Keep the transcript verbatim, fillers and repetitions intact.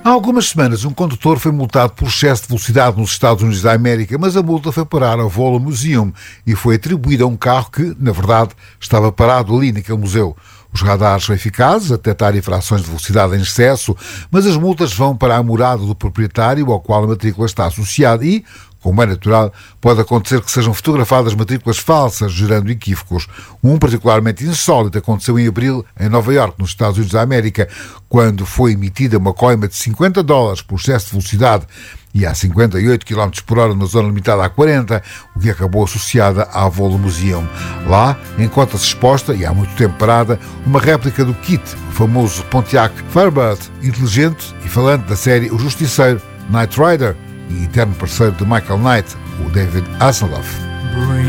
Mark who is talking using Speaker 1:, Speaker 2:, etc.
Speaker 1: Há algumas semanas, um condutor foi multado por excesso de velocidade nos Estados Unidos da América, mas a multa foi parar ao Volo Museum e foi atribuída a um carro que, na verdade, estava parado ali naquele museu. Os radares são eficazes a detectar infrações de velocidade em excesso, mas as multas vão para a morada do proprietário ao qual a matrícula está associada e, como é natural, pode acontecer que sejam fotografadas matrículas falsas, gerando equívocos. Um particularmente insólito aconteceu em abril, em Nova Iorque, nos Estados Unidos da América, quando foi emitida uma coima de cinquenta dólares por excesso de velocidade e a cinquenta e oito quilómetros por hora na zona limitada a quarenta, o que acabou associada à Volo Museum. Lá encontra-se exposta, e há muito tempo parada, uma réplica do Kit, o famoso Pontiac Firebird, inteligente e falante da série O Justiceiro, Knight Rider, e eterno parceiro de Michael Knight, o David Hasselhoff.